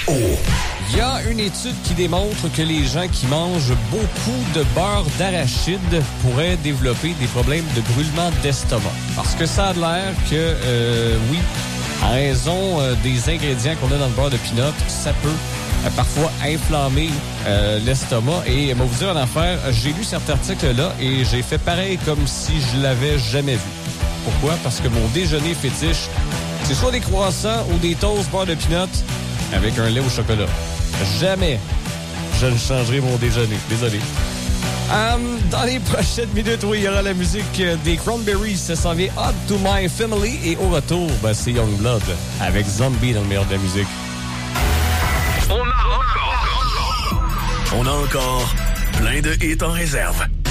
Il y a une étude qui démontre que les gens qui mangent beaucoup de beurre d'arachide pourraient développer des problèmes de brûlement d'estomac. Parce que ça a l'air que, oui, en raison des ingrédients qu'on a dans le beurre de pinot, ça peut parfois inflammer l'estomac. Et moi, vous dire une affaire, j'ai lu cet article-là et j'ai fait pareil comme si je l'avais jamais vu. Pourquoi? Parce que mon déjeuner fétiche, c'est soit des croissants ou des toasts beurre de pinot avec un lait au chocolat. Jamais je ne changerai mon déjeuner. Désolé. Dans les prochaines minutes, oui, il y aura la musique des Cranberries. Ça s'en vient Hot to My Family. Et au retour, c'est Youngblood avec Zombie dans le meilleur de la musique. On a encore plein de hits en réserve.